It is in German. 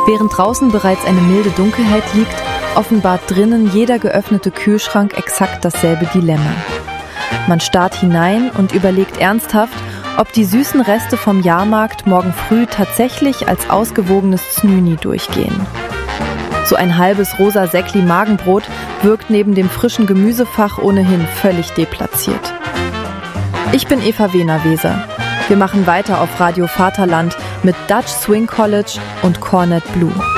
Während draußen bereits eine milde Dunkelheit liegt, offenbart drinnen jeder geöffnete Kühlschrank exakt dasselbe Dilemma. Man starrt hinein und überlegt ernsthaft, ob die süßen Reste vom Jahrmarkt morgen früh tatsächlich als ausgewogenes Znüni durchgehen. So ein halbes rosa Säckli-Magenbrot wirkt neben dem frischen Gemüsefach ohnehin völlig deplatziert. Ich bin Eva Wehner-Weser. Wir machen weiter auf Radio Vaterland mit Dutch Swing College und Cornet Blue.